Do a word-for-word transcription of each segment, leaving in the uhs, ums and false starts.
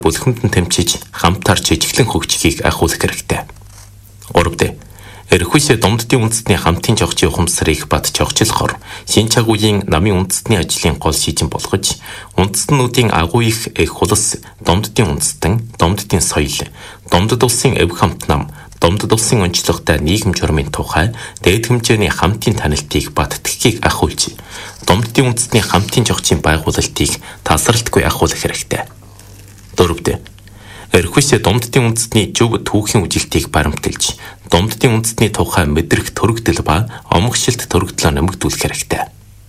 бүлхэмдэн тэмчиж хамтаар жижиглэн хөгжихийг ахиулах хэрэгтэй. Гуравд Эрхүйсээ Домддын үндэстний хамтын жогчийн ухамсарыг бат жогчлохоор Шинчагуйн намын үндэстний ажлын гол шийдэн болгож үндэстнүүдийн агуу их эх хулс Домддын үндэстэн, Домддын соёл, Домдод улсын эв хамт нам, Домдод улсын онцлогтой нийгэм журмын тухай дээд хэмжээний хамтын танилтыг баттгхийг ахиулж, Домддын үндэстний хамтын жогчийн байгуулалтыг тасралтгүй ахиулах хэрэгтэй. Дөрөвд Эрхүйсээ Домддын үндэстний зөв түүхийн үжилтийг баримталж, Домддын үндэстний тухай мэдрэх төрөгдөл ба омгшилт төрөгдлөө нэмэгдүүлэх хэрэгтэй.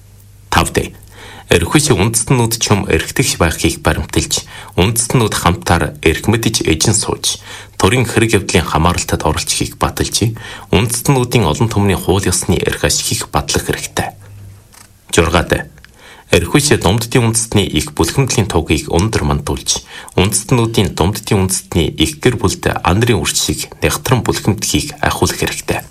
Тавд Эрхүйсээ үндэстнүүд чум эрхтгч байхыг баримталж, үндэстнүүд хамтаар эрх мэдж эжин сууж, төрийн хэрэг явдлын хамааралтад оролцохыг баталж, үндэстнүүдийн олон түмний хууль ёсны эрх ашигыг батлах хэрэгтэй. Жургаад Эрхүйсээ Домддын үндэстний их бүлхэмдлийн тугийг өндөр мандуулж, үндэстнүүдийн Домддын үндэстний их гэр бүлд андрын үрч шиг нягтран бүлхэмдхийг ахиулах хэрэгтэй.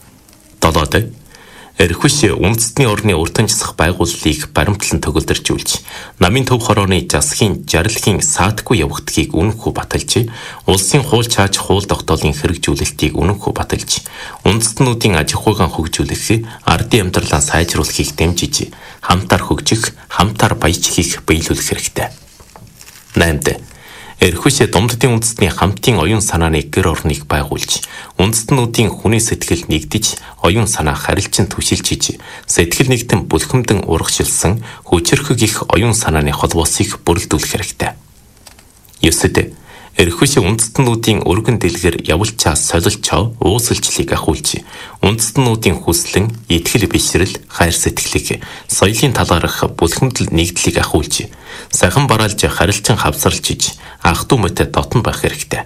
Долоод Эрхүйсээ үндэстний орны уртанчсах байгууллыг баримтлан төгөлдөржүүлж, намын төв хорооны засгийн жаргалын саатгүй явагдахыг үнэнхүү баталж, улсын хууль чааж хууль тогтоолын хэрэгжүүлэлтийг үнэнхүү баталж, үндэстнүүдийн аж ахуйн хөгжүүлэх, ардын амьдралаа сайжруулахыг дэмжиж, хамтаар хөгжих, хамтаар баяжхийг биелүүлэх хэрэгтэй. Наймд Эрхүйсээ Домддын үндэстний хамтын оюун санааны гэр орныг байгуулж, үндэстнүүдийн хүний сэтгэл нэгдэж, оюун санаа харилцан түшилжиж, сэтгэл нэгтэн бүлхэмдэн урагшилсан хүчирхэг их оюун санааны холбоосыг бүрэлдүүлэх хэрэгтэй. Ёсод Эрхүйсээ үндэстнүүдийн өргөн дэлгэр явуулчаа солилчоо уусалчлыг ахиулж, үндэстнүүдийн хүслэн, итгэл бишрэл, хайр сэтгэлийг соёлын талаарх бүлхэмдэл нэгдлийг ахиулж, сахин бараалж харилцан хавсарлжиж, ах дүү мэт дотн байх хэрэгтэй.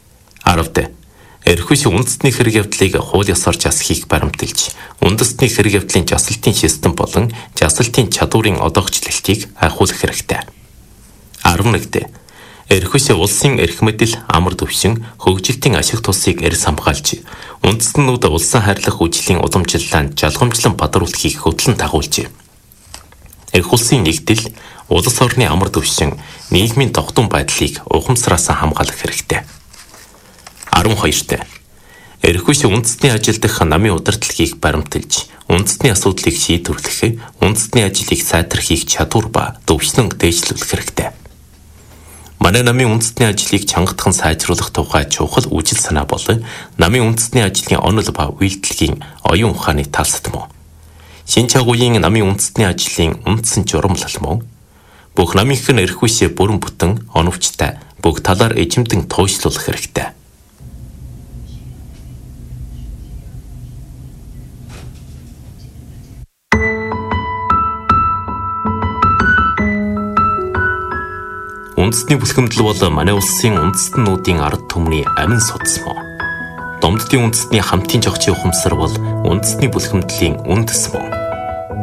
Аравд Эрхүйсээ үндэстний хэрэг явдлыг хууль ёсоор жасахыг баримталж, үндэстний хэрэг явдлын жасалтын систем болон жасалтын чадварын одоогчлолтыг ахиулах хэрэгтэй. арван нэгд Эрхүйсээ улсын эрх мэдэл, амар төвшин, хөгжилтийн ашиг тусыг эрс хамгаалж, үндэстнүүд улсын хайрлах үжлийн уламжлалаа жалгамжлан бадруулахыг хөтлөн дагуулж, эрх улсын нэгдэл, улс орны амар төвшин, нийгмийн тогтун байдлыг ухамсараас хамгаалах хэрэгтэй. арван хоёрт Эрхүйсээ үндэстний ажил дах намын удирдлагыг баримталж, үндэстний асуудлыг шийдвэрлэх, үндэстний ажлыг сайтрахыг чадвар ба төвшлэн дээшлүүлэх хэрэгтэй. Манай намын үндэстний ажлыг чангатхан сайжруулах тухай чухал үжил санаа бол намын үндэстний ажлын онол ба үйлдэлгийн оюун ухааны талсад мөн. Шинчагуйн намын үндэстний ажлын үндсэн журамлал мөн. Бүх намынхан Эрхүйсээ бүрэн бүтэн оновчтой бүх талаар эжимдэн туйшлуулах хэрэгтэй. Үндэстний бүлхэмдэл бол манай улсын үндэстнүүдийн ард түмний амин судас мөн. Домддын үндэстний хамтын жогчийн ухамсар бол үндэстний бүлхэмдлийн үндэс мөн.